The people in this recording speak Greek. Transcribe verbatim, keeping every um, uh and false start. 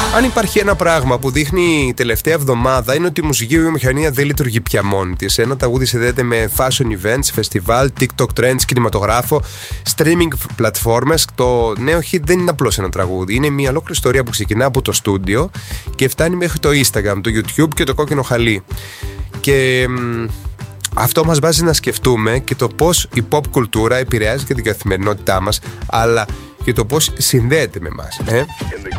Αν υπάρχει ένα πράγμα που δείχνει η τελευταία εβδομάδα, είναι ότι η μουσική βιομηχανία δεν λειτουργεί πια μόνη της. Ένα τραγούδι συνδέεται με fashion events, φεστιβάλ, TikTok trends, κινηματογράφο, streaming πλατφόρμες. Το νέο hit δεν είναι απλώς ένα τραγούδι. Είναι μια ολόκληρη ιστορία που ξεκινά από το στούντιο και φτάνει μέχρι το Instagram, το YouTube και το κόκκινο χαλί. Και αυτό μας βάζει να σκεφτούμε και το πώς η pop κουλτούρα επηρεάζει και την καθημερινότητά μας, αλλά και το πώς συνδέεται με εμάς. Ε?